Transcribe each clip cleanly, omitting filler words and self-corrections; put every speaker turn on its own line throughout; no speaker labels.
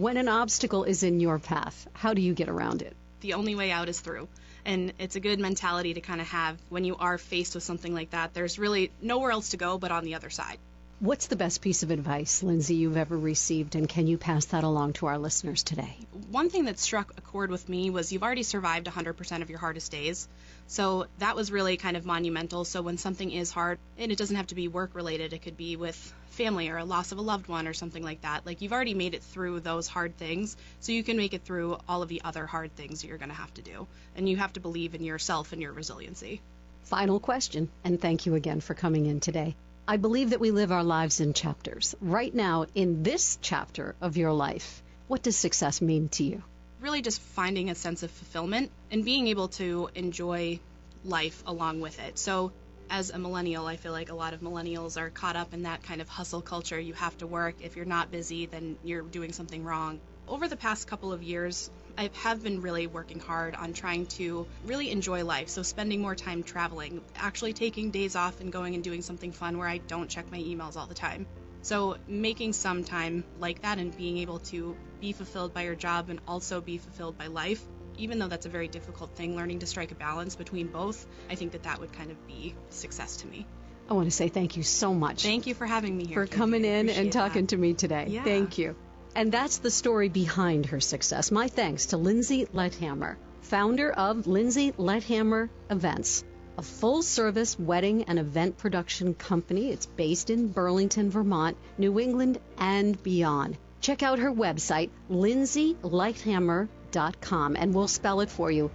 When an obstacle is in your path, how do you get around it?
The only way out is through. And it's a good mentality to kind of have when you are faced with something like that. There's really nowhere else to go but on the other side.
What's the best piece of advice, Lindsay, you've ever received, and can you pass that along to our listeners today?
One thing that struck a chord with me was you've already survived 100% of your hardest days. So that was really kind of monumental. So when something is hard, and it doesn't have to be work-related, it could be with family or a loss of a loved one or something like that. Like, you've already made it through those hard things, so you can make it through all of the other hard things that you're going to have to do. And you have to believe in yourself and your resiliency.
Final question, and thank you again for coming in today. I believe that we live our lives in chapters. Right now, in this chapter of your life, what does success mean to you?
Really just finding a sense of fulfillment and being able to enjoy life along with it. So as a millennial, I feel like a lot of millennials are caught up in that kind of hustle culture. You have to work. If you're not busy, then you're doing something wrong. Over the past couple of years, I have been really working hard on trying to really enjoy life. So spending more time traveling, actually taking days off and going and doing something fun where I don't check my emails all the time. So making some time like that and being able to be fulfilled by your job and also be fulfilled by life, even though that's a very difficult thing, learning to strike a balance between both, I think that that would kind of be success to me.
I want to say thank you so much.
Thank you for having me here.
For coming in and talking to me today.
Yeah.
Thank you. And that's the story behind her success. My thanks to Lindsay Lethammer, founder of Lindsay Lethammer Events, a full-service wedding and event production company. It's based in Burlington, Vermont, New England, and beyond. Check out her website, lindsaylethammer.com, and we'll spell it for you,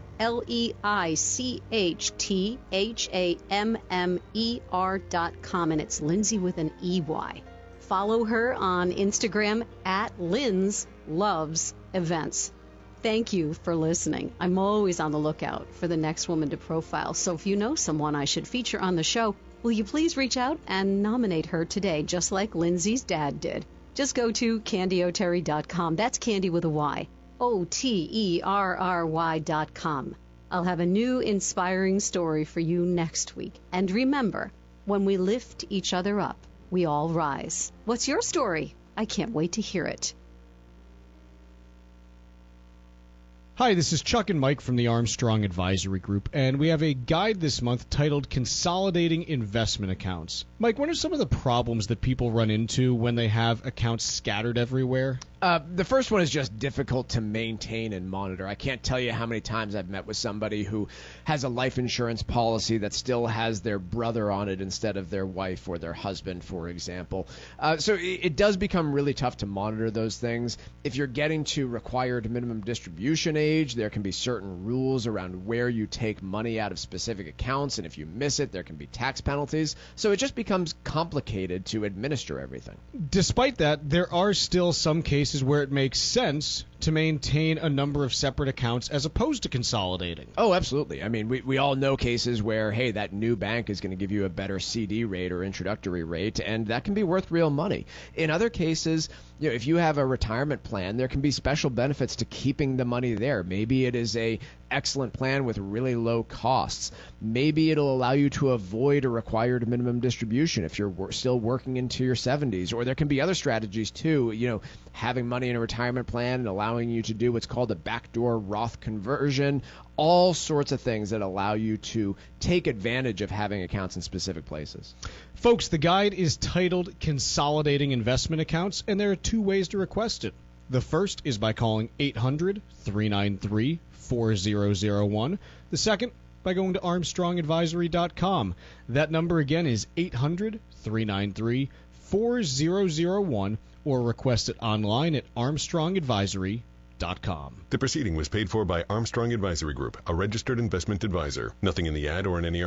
LEICHTHAMMER.com, and it's Lindsay with an EY. Follow her on Instagram at Lynn's Loves Events. Thank you for listening. I'm always on the lookout for the next woman to profile. So if you know someone I should feature on the show, will you please reach out and nominate her today, just like Lindsay's dad did? Just go to CandyOterry.com. That's Candy with a Y. OTERRY.com. I'll have a new inspiring story for you next week. And remember, when we lift each other up, we all rise. What's your story? I can't wait to hear it.
Hi, this is Chuck and Mike from the Armstrong Advisory Group, and we have a guide this month titled Consolidating Investment Accounts. Mike, what are some of the problems that people run into when they have accounts scattered everywhere?
The first one is just difficult to maintain and monitor. I can't tell you how many times I've met with somebody who has a life insurance policy that still has their brother on it instead of their wife or their husband, for example. So it does become really tough to monitor those things. If you're getting to required minimum distribution age, there can be certain rules around where you take money out of specific accounts, and if you miss it, there can be tax penalties. So it just becomes complicated to administer everything.
Despite that, there are still some cases where it makes sense to maintain a number of separate accounts as opposed to consolidating.
Oh, absolutely. I mean, we all know cases where, hey, that new bank is going to give you a better CD rate or introductory rate, and that can be worth real money. In other cases, you know, if you have a retirement plan, there can be special benefits to keeping the money there. Maybe it is a excellent plan with really low costs. Maybe it'll allow you to avoid a required minimum distribution if you're still working into your 70s. Or there can be other strategies too, you know, having money in a retirement plan and allowing you to do what's called a backdoor Roth conversion, all sorts of things that allow you to take advantage of having accounts in specific places.
Folks, the guide is titled Consolidating Investment Accounts, and there are two ways to request it. The first is by calling 800-393-4001. The second, by going to ArmstrongAdvisory.com. That number again is 800-393-4001, or request it online at ArmstrongAdvisory.com.
The proceeding was paid for by Armstrong Advisory Group, a registered investment advisor. Nothing in the ad or in any